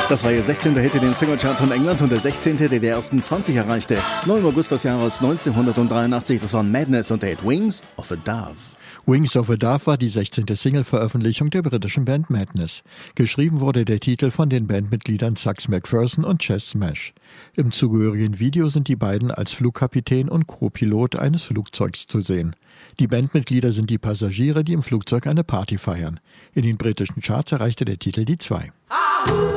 Das war ihr 16. Hit in den Singlecharts von England und der 16., der die ersten 20 erreichte. 9. August des Jahres 1983, das war Madness und der Hit Wings of a Dove. Wings of a Dove war die 16. Single-Veröffentlichung der britischen Band Madness. Geschrieben wurde der Titel von den Bandmitgliedern Sax McPherson und Chess Smash. Im zugehörigen Video sind die beiden als Flugkapitän und Co-Pilot eines Flugzeugs zu sehen. Die Bandmitglieder sind die Passagiere, die im Flugzeug eine Party feiern. In den britischen Charts erreichte der Titel die 2.